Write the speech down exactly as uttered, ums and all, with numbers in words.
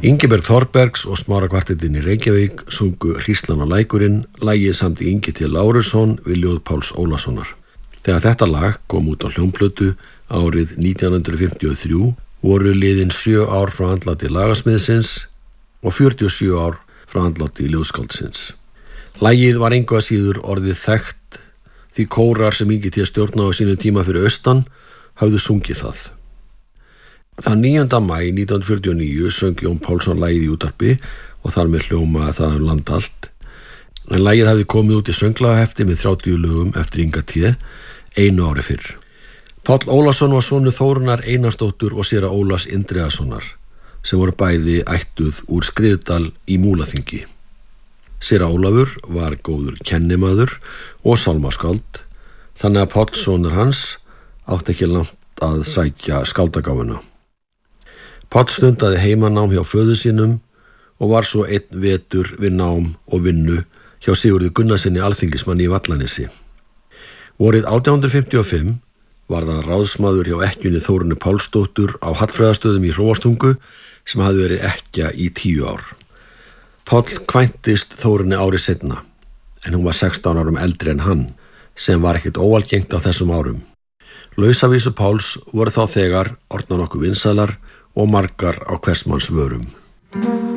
Ingiberg Þorbergs og Smára kvartettinn í Reykjavík sungu Hríslan og lækurinn, lagið samdi Ingi T. Lárusson við ljóð Páls Ólasonar. Þegar þetta lag kom út á hljómplötu árið nítján hundruð fimmtíu og þrjú voru liðin sjö ár frá andláti lagasmiðsins og fjörutíu og sjö ár frá andláti ljóðskáldsins. Lagið var engu að síður orðið þekkt því kórar sem Ingi T. stjórnaði á sínum tíma fyrir austan hafðu sungið það. Þann níunda maí nítján hundruð fjörutíu og níu söng Jón Pálsson lagið í útvarpi og þar með hljómaði það um land allt. En lagið hafði komið út í sönglagahefti með þrjátíu lögum eftir Inga T. einu ári fyrr. Páll Ólason var sonur Þórunnar Einarsdóttur og séra Ólafs Indriðasonar sem voru bæði ættuð úr Skriðdal í Múlaþingi. Séra Ólafur var góður kennimaður og sálmaskáld, þannig að Páll sonur hans átti ekki langt að sækja skáldagáfuna. Páll stundaði heimanám hjá föður sínum og var svo einn vetur við nám og vinnu hjá Sigurði Gunnarsinni alþingismanni í Vallanesi. Vorið átján hundruð fimmtíu og fimm var það ráðsmaður hjá ekkjunni Þórunni Pálsdóttur á Hallfreðarstöðum í Hróarstungu sem hafði verið ekkja í tíu ár. Páll kvæntist Þórunni ári seinna, en hún var sextán árum eldri en hann, sem var ekkert óalgengt á þessum árum. Lausavísur Páls voru þá þegar orðnar nokkuð vinsælar og margar á hvers manns vörum.